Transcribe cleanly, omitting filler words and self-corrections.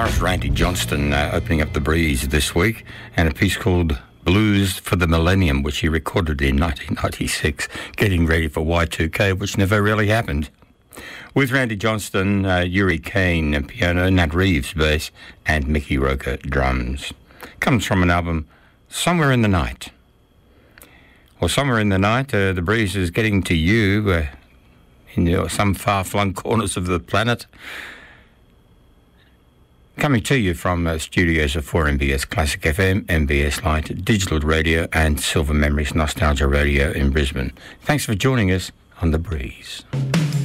guitarist Randy Johnston opening up the breeze this week, and a piece called Blues for the Millennium, which he recorded in 1996, getting ready for Y2K, which never really happened. With Randy Johnston, Yuri Kane piano, Nat Reeves bass, and Mickey Roker drums. Comes from an album, Somewhere in the Night. Well, somewhere in the night, the breeze is getting to you in some far-flung corners of the planet. Coming to you from studios of 4MBS Classic FM, MBS Light, Digital Radio, and Silver Memories Nostalgia Radio in Brisbane. Thanks for joining us on The Breeze.